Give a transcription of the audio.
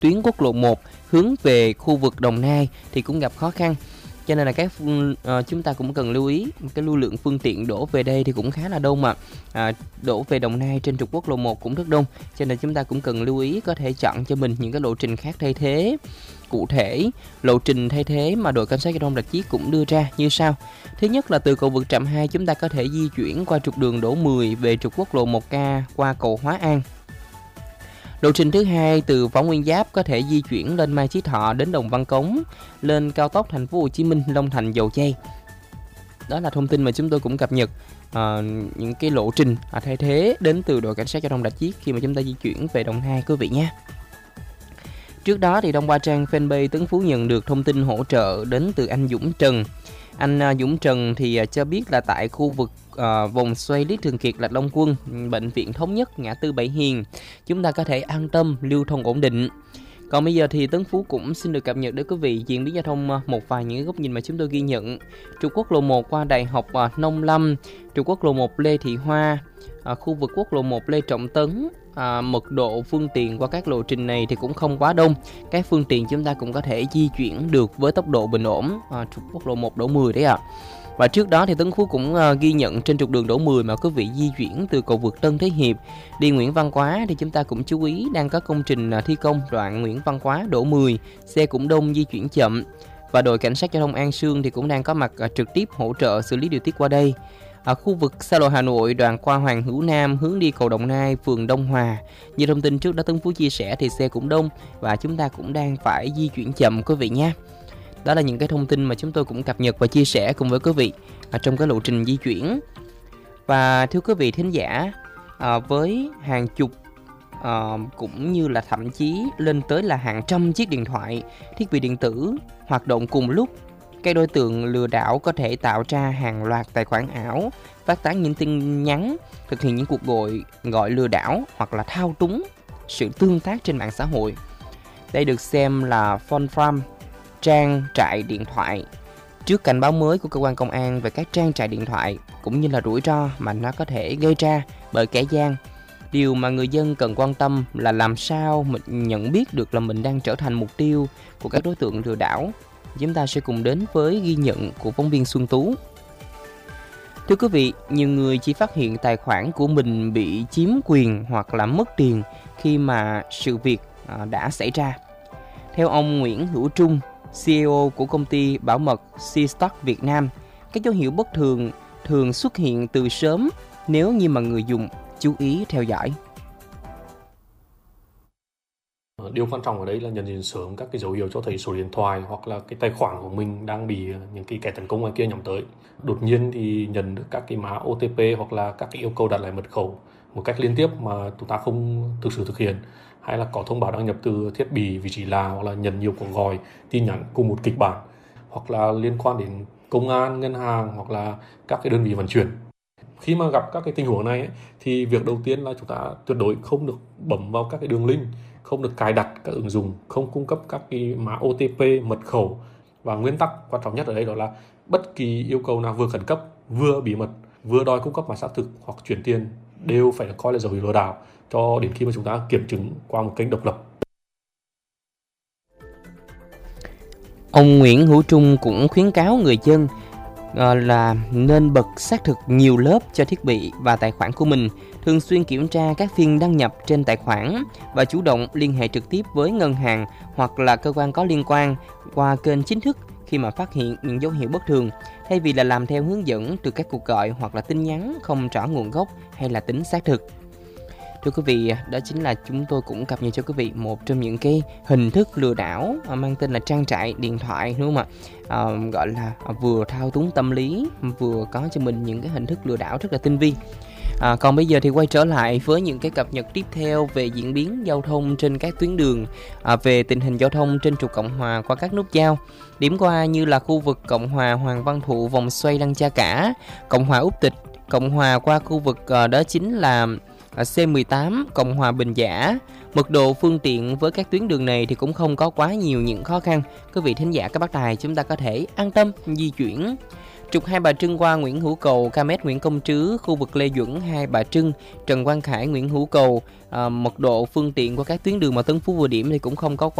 tuyến quốc lộ 1 hướng về khu vực Đồng Nai thì cũng gặp khó khăn. Cho nên là chúng ta cũng cần lưu ý cái lưu lượng phương tiện đổ về đây thì cũng khá là đông mà. Đổ về Đồng Nai trên trục quốc lộ 1 cũng rất đông. Cho nên chúng ta cũng cần lưu ý có thể chọn cho mình những cái lộ trình khác thay thế. Cụ thể, lộ trình thay thế mà đội cảnh sát giao thông Rạch Chiếc cũng đưa ra như sau. Thứ nhất là từ cầu vượt Trạm 2 chúng ta có thể di chuyển qua trục đường Đỗ 10 về trục quốc lộ 1K qua cầu Hóa An. Lộ trình thứ hai từ Võ Nguyên Giáp có thể di chuyển lên Mai Chí Thọ đến Đồng Văn Cống, lên cao tốc Thành phố Hồ Chí Minh Long Thành Dầu Giây. Đó là thông tin mà chúng tôi cũng cập nhật những cái lộ trình thay thế đến từ đội cảnh sát giao thông Rạch Chiếc khi mà chúng ta di chuyển về Đồng Nai quý vị nhé. Trước đó thì thông qua trang fanpage Tuấn Phú nhận được thông tin hỗ trợ đến từ anh Dũng Trần. Anh Dũng Trần thì cho biết là tại khu vực vòng xoay Lý Thường Kiệt Lạch Long Quân, Bệnh viện Thống Nhất, ngã tư Bảy Hiền, chúng ta có thể an tâm lưu thông ổn định. Còn bây giờ thì Tuấn Phú cũng xin được cập nhật đến quý vị diễn biến giao thông một vài những góc nhìn mà chúng tôi ghi nhận. Trục quốc lộ 1 qua Đại học Nông Lâm, trục quốc lộ 1 Lê Thị Hoa, khu vực quốc lộ 1 Lê Trọng Tấn, mật độ phương tiện qua các lộ trình này thì cũng không quá đông. Các phương tiện chúng ta cũng có thể di chuyển được với tốc độ bình ổn trục quốc lộ 1 Đỗ 10 đấy ạ. Và trước đó thì Tuấn Phú cũng ghi nhận trên trục đường Đỗ 10 mà quý vị di chuyển từ cầu vượt Tân Thế Hiệp đi Nguyễn Văn Quá thì chúng ta cũng chú ý đang có công trình thi công đoạn Nguyễn Văn Quá Đỗ 10, xe cũng đông, di chuyển chậm. Và đội cảnh sát giao thông An Sương thì cũng đang có mặt trực tiếp hỗ trợ xử lý điều tiết qua đây. Ở khu vực xa lộ Hà Nội đoạn qua Hoàng Hữu Nam hướng đi cầu Đồng Nai, phường Đông Hòa, như thông tin trước đó Tuấn Phú chia sẻ thì xe cũng đông và chúng ta cũng đang phải di chuyển chậm quý vị nhé. Đó là những cái thông tin mà chúng tôi cũng cập nhật và chia sẻ cùng với quý vị trong cái lộ trình di chuyển. Và thưa quý vị thính giả, với hàng chục cũng như là thậm chí lên tới là hàng trăm chiếc điện thoại, thiết bị điện tử hoạt động cùng lúc, các đối tượng lừa đảo có thể tạo ra hàng loạt tài khoản ảo, phát tán những tin nhắn, thực hiện những cuộc gọi lừa đảo hoặc là thao túng sự tương tác trên mạng xã hội. Đây được xem là phone farm, trang trại điện thoại. Trước cảnh báo mới của cơ quan công an về các trang trại điện thoại cũng như là rủi ro mà nó có thể gây ra bởi kẻ gian, điều mà người dân cần quan tâm là làm sao mình nhận biết được là mình đang trở thành mục tiêu của các đối tượng lừa đảo. Chúng ta sẽ cùng đến với ghi nhận của phóng viên Xuân Tú. Thưa quý vị, nhiều người chỉ phát hiện tài khoản của mình bị chiếm quyền hoặc là mất tiền khi mà sự việc đã xảy ra. Theo ông Nguyễn Hữu Trung, CEO của công ty bảo mật C-Stock Việt Nam, các dấu hiệu bất thường thường xuất hiện từ sớm nếu như mà người dùng chú ý theo dõi. Điều quan trọng ở đây là nhận diện sớm các cái dấu hiệu cho thấy số điện thoại hoặc là cái tài khoản của mình đang bị những cái kẻ tấn công ngoài kia nhắm tới. Đột nhiên thì nhận được các cái mã OTP hoặc là các cái yêu cầu đặt lại mật khẩu một cách liên tiếp mà chúng ta không thực sự thực hiện, hay là có thông báo đăng nhập từ thiết bị vị trí lạ, hoặc là nhận nhiều cuộc gọi, tin nhắn cùng một kịch bản, hoặc là liên quan đến công an, ngân hàng hoặc là các cái đơn vị vận chuyển. Khi mà gặp các cái tình huống này thì việc đầu tiên là chúng ta tuyệt đối không được bấm vào các cái đường link, không được cài đặt các ứng dụng, không cung cấp các cái mã OTP, mật khẩu. Và nguyên tắc quan trọng nhất ở đây đó là bất kỳ yêu cầu nào vừa khẩn cấp, vừa bí mật, vừa đòi cung cấp mã xác thực hoặc chuyển tiền đều phải được coi là dấu hiệu lừa đảo cho đến khi mà chúng ta kiểm chứng qua một kênh độc lập. Ông Nguyễn Hữu Trung cũng khuyến cáo người dân là nên bật xác thực nhiều lớp cho thiết bị và tài khoản của mình, thường xuyên kiểm tra các phiên đăng nhập trên tài khoản và chủ động liên hệ trực tiếp với ngân hàng hoặc là cơ quan có liên quan qua kênh chính thức khi mà phát hiện những dấu hiệu bất thường, thay vì là làm theo hướng dẫn từ các cuộc gọi hoặc là tin nhắn không rõ nguồn gốc hay là tính xác thực. Thưa quý vị, đó chính là chúng tôi cũng cập nhật cho quý vị một trong những cái hình thức lừa đảo mang tên là trang trại điện thoại, đúng không ạ? Gọi là vừa thao túng tâm lý, vừa có cho mình những cái hình thức lừa đảo rất là tinh vi. Còn bây giờ thì quay trở lại với những cái cập nhật tiếp theo về diễn biến giao thông trên các tuyến đường, về tình hình giao thông trên trục Cộng Hòa qua các nút giao. Điểm qua như là khu vực Cộng Hòa Hoàng Văn Thụ, vòng xoay Lăng Cha Cả, Cộng Hòa Úc Tịch, Cộng Hòa qua khu vực đó chính là C18, Cộng Hòa Bình Giả. Mật độ phương tiện với các tuyến đường này thì cũng không có quá nhiều những khó khăn. Quý vị thính giả các bác tài chúng ta có thể an tâm di chuyển. Trục Hai Bà Trưng qua Nguyễn Hữu Cầu, km Nguyễn Công Trứ, khu vực Lê Duẩn Hai Bà Trưng, Trần Quang Khải, Nguyễn Hữu Cầu. Mật độ phương tiện qua các tuyến đường mà Tân Phú vừa điểm thì cũng không có quá